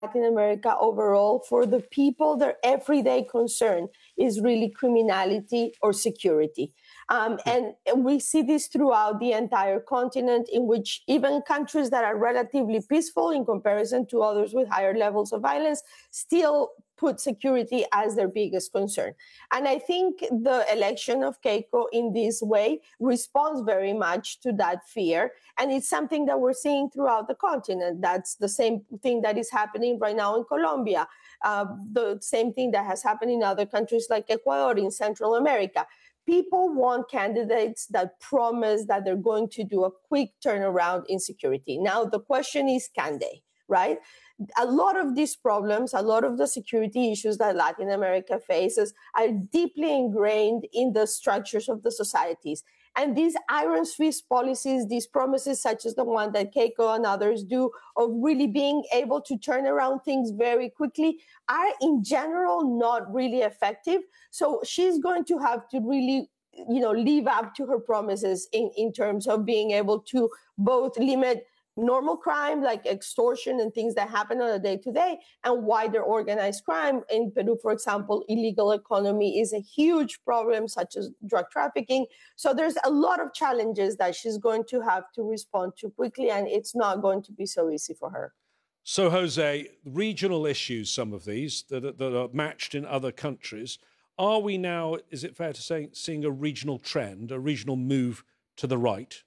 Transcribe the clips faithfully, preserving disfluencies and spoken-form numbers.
Latin America overall, for the people, their everyday concern is really criminality or security. Um, and we see this throughout the entire continent, in which even countries that are relatively peaceful in comparison to others with higher levels of violence still put security as their biggest concern. And I think the election of Keiko in this way responds very much to that fear. And it's something that we're seeing throughout the continent. That's the same thing that is happening right now in Colombia, uh, the same thing that has happened in other countries like Ecuador, in Central America. People want candidates that promise that they're going to do a quick turnaround in security. Now, the question is, can they, right? A lot of these problems, a lot of the security issues that Latin America faces are deeply ingrained in the structures of the societies. And these iron fist policies, these promises such as the one that Keiko and others do of really being able to turn around things very quickly are in general not really effective. So she's going to have to really, you know, live up to her promises in, in terms of being able to both limit normal crime like extortion and things that happen on a day-to-day, and wider organized crime. In Peru, for example, illegal economy is a huge problem, such as drug trafficking. So there's a lot of challenges that she's going to have to respond to quickly, and it's not going to be so easy for her. So, Jose, regional issues, some of these that are, that are matched in other countries. Are we now, is it fair to say, seeing a regional trend, a regional move to the right?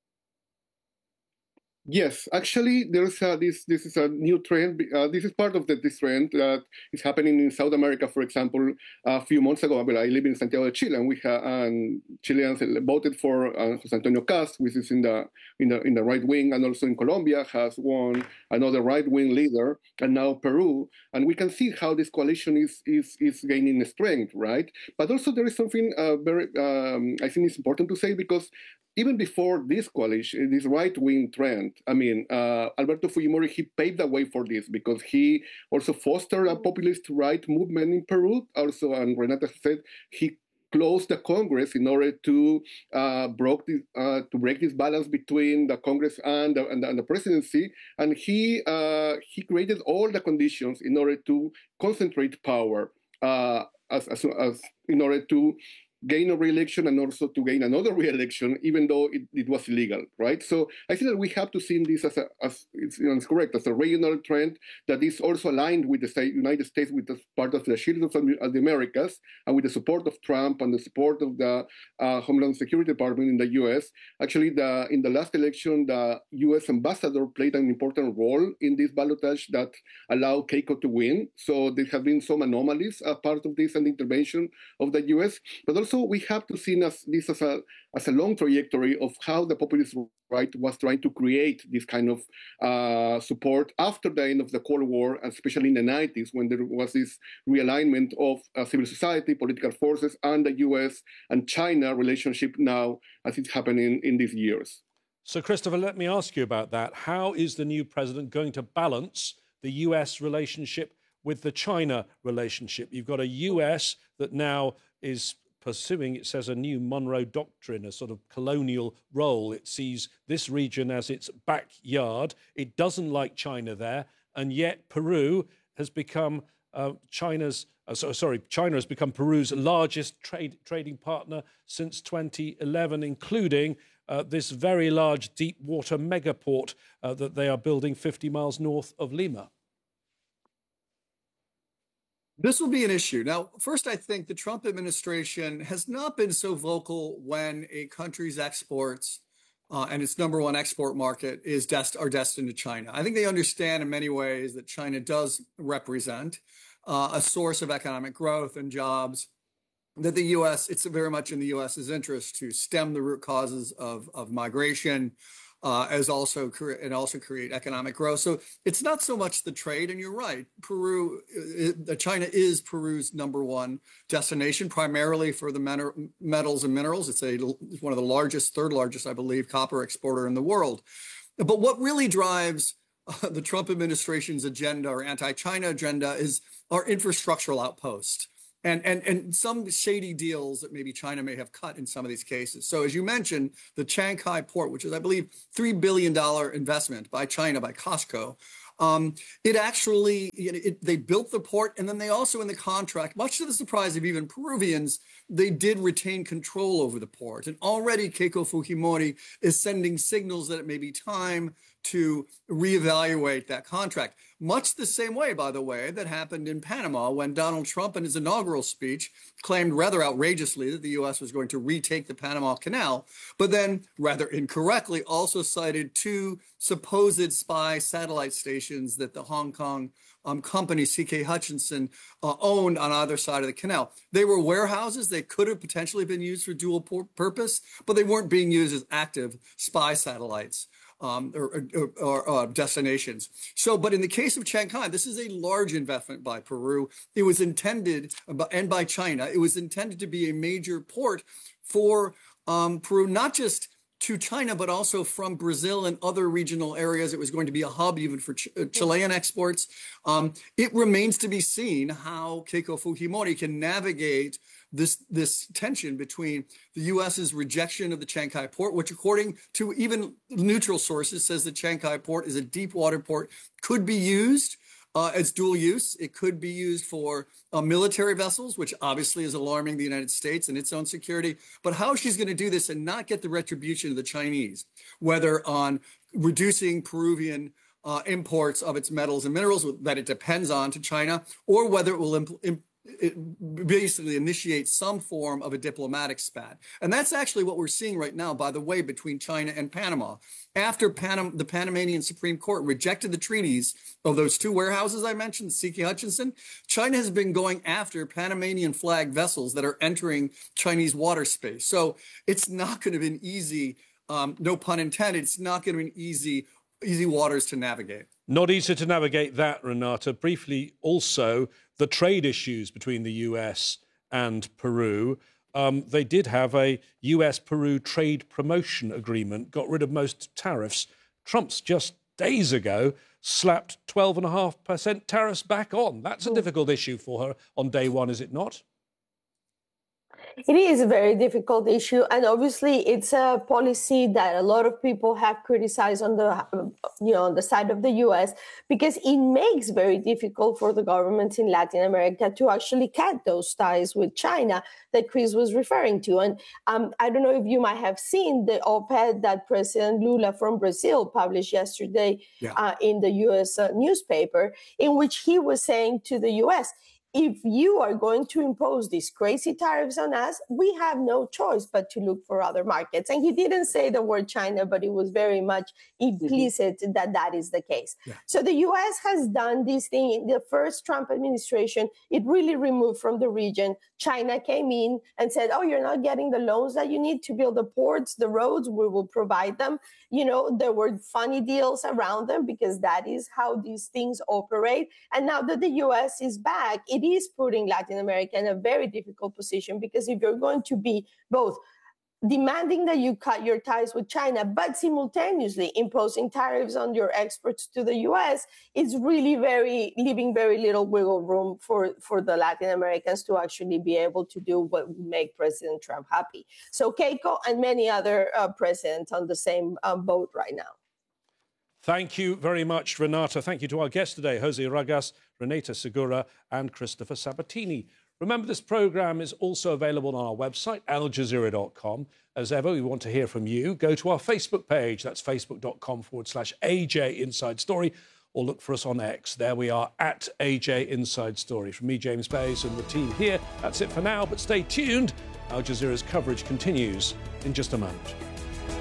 Yes, actually, there's a, this. This is a new trend. Uh, this is part of the, this trend that is happening in South America. For example, a few months ago, well, I live in Santiago de Chile, and we have and Chileans voted for uh, José Antonio Kast, which is in the in the in the right wing, and also in Colombia has won another right wing leader, and now Peru, and we can see how this coalition is is is gaining strength, right? But also there is something uh, very um, I think it's important to say, because even before this coalition, this right-wing trend, I mean, uh, Alberto Fujimori, he paved the way for this, because he also fostered a populist right movement in Peru. Also, and Renata said, he closed the Congress in order to uh, broke this, uh, to break this balance between the Congress and the, and the, and the presidency. And he uh, he created all the conditions in order to concentrate power, uh, as, as, as in order to gain a re-election and also to gain another re-election, even though it, it was illegal, right? So I think that we have to see this as, a, as it's, you know, it's correct, as a regional trend that is also aligned with the United States, with the part of the Shield of the Americas, and with the support of Trump and the support of the uh, Homeland Security Department in the U S. Actually, the, in the last election, the U S ambassador played an important role in this ballotage that allowed Keiko to win. So there have been some anomalies as part of this and intervention of the U S, but also So we have to see this as a, as a long trajectory of how the populist right was trying to create this kind of uh, support after the end of the Cold War, especially in the nineties, when there was this realignment of uh, civil society, political forces, and the U S and China relationship now, as it's happening in these years. So, Christopher, let me ask you about that. How is the new president going to balance the U S relationship with the China relationship? You've got a U S that now is pursuing, it says, a new Monroe Doctrine, a sort of colonial role. It sees this region as its backyard. It doesn't like China there, and yet Peru has become uh, China's, uh, so, sorry, China has become Peru's largest trade trading partner since twenty eleven, including uh, this very large deep water megaport uh, that they are building fifty miles north of Lima. This will be an issue. Now, first, I think the Trump administration has not been so vocal when a country's exports uh, and its number one export market is dest- are destined to China. I think they understand in many ways that China does represent uh, a source of economic growth and jobs, that the U S, it's very much in the U S's interest to stem the root causes of, of migration, Uh, as also cre- and also create economic growth. So it's not so much the trade, and you're right. Peru, it, China is Peru's number one destination, primarily for the men- metals and minerals. It's a it's one of the largest, third largest, I believe, copper exporter in the world. But what really drives uh, the Trump administration's agenda or anti-China agenda is our infrastructural outpost. And, and and some shady deals that maybe China may have cut in some of these cases. So as you mentioned, the Shanghai port, which is, I believe, three billion dollars investment by China, by COSCO, Um, it actually, you know, it, they built the port, and then they also in the contract, much to the surprise of even Peruvians, they did retain control over the port. And already Keiko Fujimori is sending signals that it may be time to reevaluate that contract. Much the same way, by the way, that happened in Panama when Donald Trump in his inaugural speech claimed rather outrageously that the U S was going to retake the Panama Canal, but then rather incorrectly also cited two supposed spy satellite stations that the Hong Kong um, company C K Hutchison uh, owned on either side of the canal. They were warehouses. They could have potentially been used for dual purpose, but they weren't being used as active spy satellites. Um, or, or, or uh, destinations. So, but in the case of Chancay, this is a large investment by Peru. It was intended, and by China, it was intended to be a major port for um, Peru, not just to China, but also from Brazil and other regional areas. It was going to be a hub even for Ch- Chilean exports. Um, it remains to be seen how Keiko Fujimori can navigate this this tension between the U S's rejection of the Chancay port, which according to even neutral sources says the Chancay port is a deep water port, could be used uh, as dual use. It could be used for uh, military vessels, which obviously is alarming the United States and its own security. But how she's going to do this and not get the retribution of the Chinese, whether on reducing Peruvian uh, imports of its metals and minerals that it depends on to China, or whether it will imp- imp- it basically initiates some form of a diplomatic spat. And that's actually what we're seeing right now, by the way, between China and Panama. After Panam- the Panamanian Supreme Court rejected the treaties of those two warehouses I mentioned, C K Hutchison, China has been going after Panamanian flag vessels that are entering Chinese water space. So it's not going to be an easy, um, no pun intended, it's not going to be an easy, easy waters to navigate. Not easy to navigate that, Renata. Briefly, also, the trade issues between the U S and Peru. Um, they did have a U S Peru trade promotion agreement, got rid of most tariffs. Trump's just days ago slapped twelve point five percent tariffs back on. That's a difficult issue for her on day one, is it not? It is a very difficult issue, and obviously it's a policy that a lot of people have criticized on the, you know, on the side of the U S because it makes very difficult for the governments in Latin America to actually cut those ties with China that Chris was referring to. And um, I don't know if you might have seen the op-ed that President Lula from Brazil published yesterday yeah. uh, in the U S uh, newspaper, in which he was saying to the U S, if you are going to impose these crazy tariffs on us, we have no choice but to look for other markets. And he didn't say the word China, but it was very much implicit mm-hmm. that that is the case. Yeah. So the U S has done this thing in the first Trump administration. It really removed from the region. China came in and said, oh, you're not getting the loans that you need to build the ports, the roads, we will provide them. You know, there were funny deals around them because that is how these things operate. And now that the U S is back, it is putting Latin America in a very difficult position because if you're going to be both demanding that you cut your ties with China, but simultaneously imposing tariffs on your exports to the U S, it's really very, leaving very little wiggle room for, for the Latin Americans to actually be able to do what would make President Trump happy. So Keiko and many other uh, presidents on the same um, boat right now. Thank you very much, Renata. Thank you to our guests today, Jose Ragas, Renata Segura and Christopher Sabatini. Remember, this programme is also available on our website, al jazeera dot com. As ever, we want to hear from you. Go to our Facebook page. That's facebook.com forward slash AJ Inside Story. Or look for us on X. There we are, at A J Inside Story. From me, James Bays, and the team here, that's it for now. But stay tuned. Al Jazeera's coverage continues in just a moment.